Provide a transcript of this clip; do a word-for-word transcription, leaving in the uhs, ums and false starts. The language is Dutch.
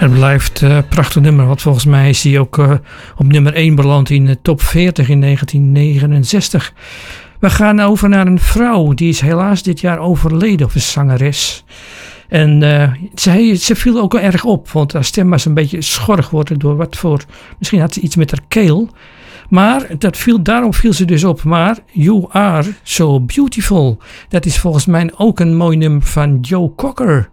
Het blijft een uh, prachtig nummer, want volgens mij is hij ook uh, op nummer één beland in de top veertig in negentien negenenzestig. We gaan over naar een vrouw, die is helaas dit jaar overleden, of een zangeres. En uh, ze, ze viel ook wel erg op, want haar stem was een beetje schor geworden door wat voor... Misschien had ze iets met haar keel. Maar dat viel, daarom viel ze dus op. Maar You Are So Beautiful, dat is volgens mij ook een mooi nummer van Joe Cocker.